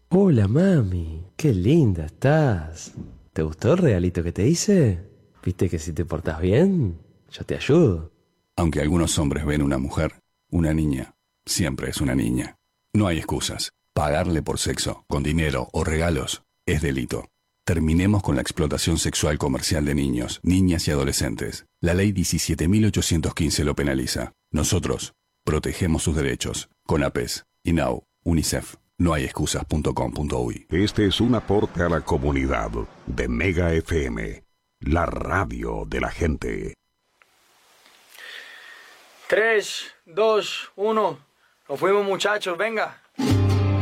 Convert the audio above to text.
Hola, mami. Qué linda estás. ¿Te gustó el regalito que te hice? ¿Viste que si te portas bien, yo te ayudo? Aunque algunos hombres ven una mujer, una niña siempre es una niña. No hay excusas. Pagarle por sexo, con dinero o regalos, es delito. Terminemos con la explotación sexual comercial de niños, niñas y adolescentes. La ley 17.815 lo penaliza. Nosotros protegemos sus derechos. CONAPES, INAU, UNICEF. Nohayexcusas.com.uy. Este es un aporte a la comunidad de Mega FM, la radio de la gente. 3, 2, 1. Nos fuimos, muchachos, venga.